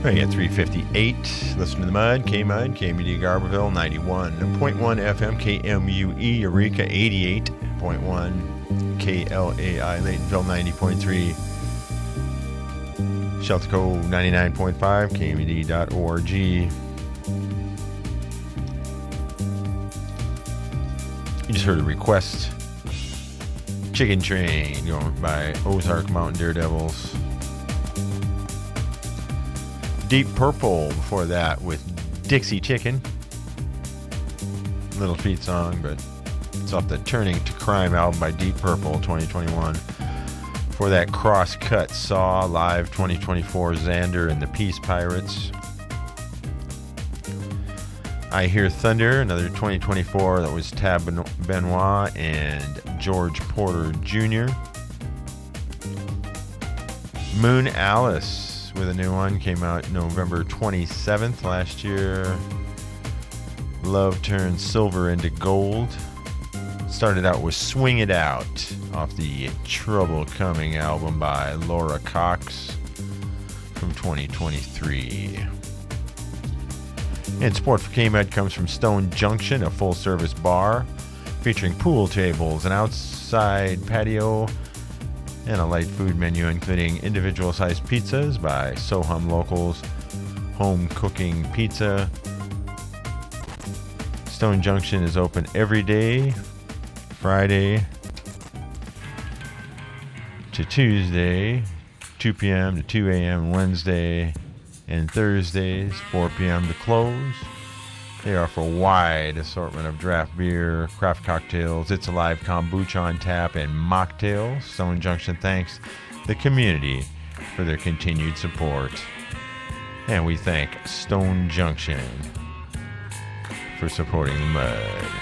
Running at 358. Listen to the Mud, K-Mud, KMUD Garberville, 91.1 FM, KMUE Eureka, 88.1, KLAI Laytonville, 90.3, Shelterco, 99.5, KMUD.org. You just heard a request. Chicken Train going by Ozark Mountain Daredevils. Deep Purple before that with Dixie Chicken. Little Feet song, but it's off the Turning to Crime album by Deep Purple 2021. For that Crosscut Saw Live 2024, Xander and the Peace Pirates. I Hear Thunder, another 2024, that was Tab Benoit and George Porter Jr. Moon Alice with a new one, came out November 27th last year. Love Turns Silver into Gold. Started out with Swing It Out off the Trouble Coming album by Laura Cox from 2023. And support for K-Med comes from Stone Junction, a full-service bar featuring pool tables, an outside patio, and a light food menu including individual-sized pizzas by Sohum Locals, home cooking pizza. Stone Junction is open every day, Friday to Tuesday, 2 p.m. to 2 a.m. Wednesday, and Thursdays, 4 p.m. to close. They offer a wide assortment of draft beer, craft cocktails, It's Alive kombucha on tap, and mocktails. Stone Junction thanks the community for their continued support. And we thank Stone Junction for supporting the Mud.